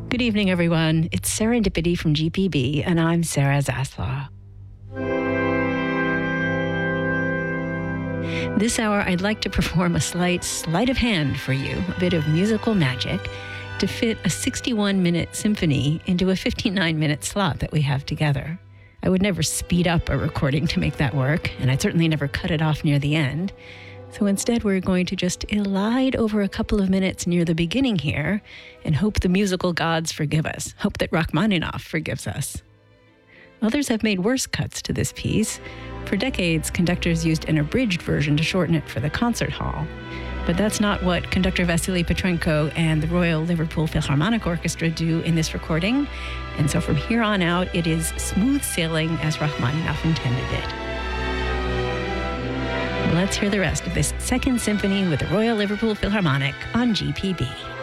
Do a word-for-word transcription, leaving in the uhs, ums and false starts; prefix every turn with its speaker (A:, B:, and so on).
A: Good evening, everyone. It's Serendipity from G P B, and I'm Sarah Zaslaw. This hour, I'd like to perform a slight sleight of hand for you, a bit of musical magic, to fit a sixty-one minute symphony into a fifty-nine minute slot that we have together. I would never speed up a recording to make that work, and I'd certainly never cut it off near the end. So instead, we're going to just elide over a couple of minutes near the beginning here and hope the musical gods forgive us, hope that Rachmaninoff forgives us. Others have made worse cuts to this piece. For decades, conductors used an abridged version to shorten it for the concert hall. But that's not what conductor Vasily Petrenko and the Royal Liverpool Philharmonic Orchestra do in this recording. And so from here on out, it is smooth sailing as Rachmaninoff intended it. Let's hear the rest of this Second Symphony with the Royal Liverpool Philharmonic on G P B.